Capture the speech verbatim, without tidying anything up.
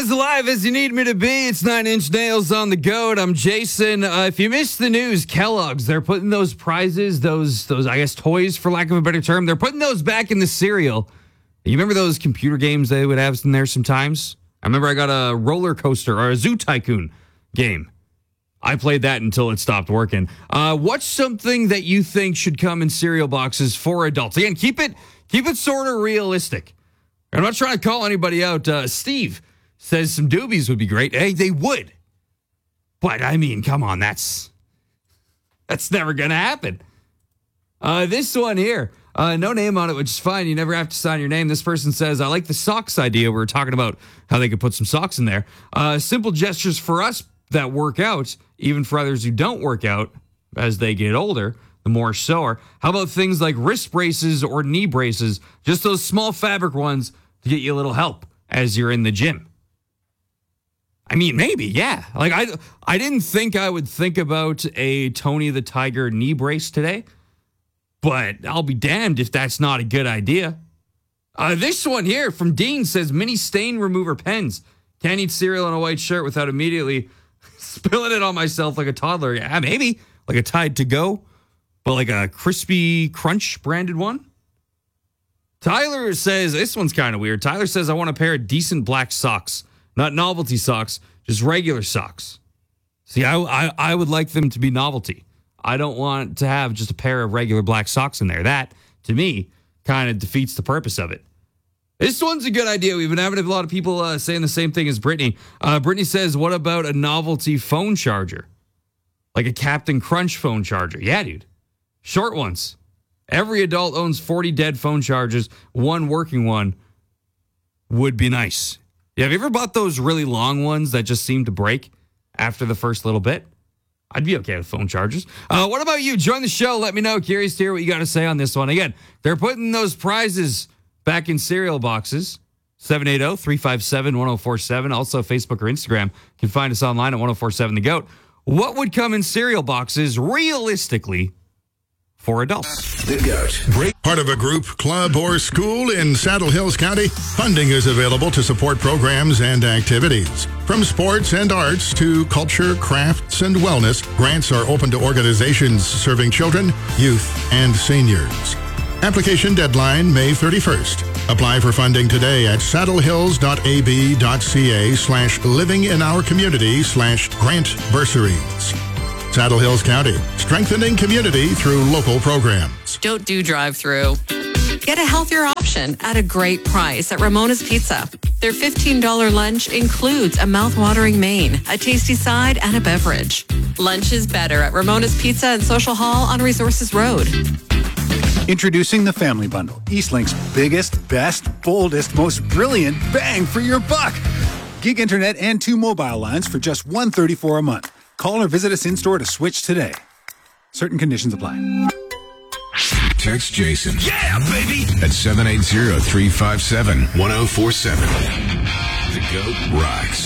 As alive as you need me to be, it's Nine Inch Nails on the goat. I'm Jason. Uh, if you missed the news, Kellogg's, they're putting those prizes, those, those I guess, toys, for lack of a better term, they're putting those back in the cereal. You remember those computer games they would have in there sometimes? I remember I got a roller coaster or a Zoo Tycoon game. I played that until it stopped working. Uh, what's something that you think should come in cereal boxes for adults? Again, keep it keep it sort of realistic. I'm not trying to call anybody out. Uh, Steve says some doobies would be great. Hey, they would. But, I mean, come on, that's that's never going to happen. Uh, this one here, uh, no name on it, which is fine. You never have to sign your name. This person says, I like the socks idea. We were talking about how they could put some socks in there. Uh, simple gestures for us that work out, even for others who don't work out as they get older, the more so. How about things like wrist braces or knee braces? Just those small fabric ones to get you a little help as you're in the gym. I mean, maybe, yeah. Like, I, I didn't think I would think about a Tony the Tiger knee brace today, but I'll be damned if that's not a good idea. Uh, this one here from Dean says, mini stain remover pens. Can't eat cereal in a white shirt without immediately spilling it on myself like a toddler. Yeah, maybe. Like a Tide to go, but like a Crispy Crunch branded one. Tyler says, this one's kind of weird. Tyler says, I want a pair of decent black socks. Not novelty socks, just regular socks. See, I, I I would like them to be novelty. I don't want to have just a pair of regular black socks in there. That, to me, kind of defeats the purpose of it. This one's a good idea. We've been having a lot of people uh, saying the same thing as Brittany. Uh, Brittany says, what about a novelty phone charger? Like a Captain Crunch phone charger. Yeah, dude. Short ones. Every adult owns forty dead phone chargers. One working one would be nice. Yeah, have you ever bought those really long ones that just seem to break after the first little bit? I'd be okay with phone chargers. Uh, what about you? Join the show. Let me know. Curious to hear what you got to say on this one. Again, they're putting those prizes back in cereal boxes. seven eight zero, three five seven, one zero four seven. Also, Facebook or Instagram. You can find us online at ten forty-seven The Goat. What would come in cereal boxes realistically for adults? The Goat. Break. Part of a group, club, or school in Saddle Hills County? Funding is available to support programs and activities. From sports and arts to culture, crafts, and wellness, grants are open to organizations serving children, youth, and seniors. Application deadline May thirty-first. Apply for funding today at saddlehills.ab.ca slash living in our community slash grant bursaries. Saddle Hills County, strengthening community through local programs. Don't do drive-through. Get a healthier option at a great price at Ramona's Pizza. Their fifteen dollars lunch includes a mouth-watering main, a tasty side, and a beverage. Lunch is better at Ramona's Pizza and Social Hall on Resources Road. Introducing the Family Bundle, Eastlink's biggest, best, boldest, most brilliant bang for your buck. Gig internet and two mobile lines for just one hundred thirty-four dollars a month. Call or visit us in-store to switch today. Certain conditions apply. Text Jason. Yeah, baby! At seven eight zero, three five seven, one zero four seven. The Goat rocks.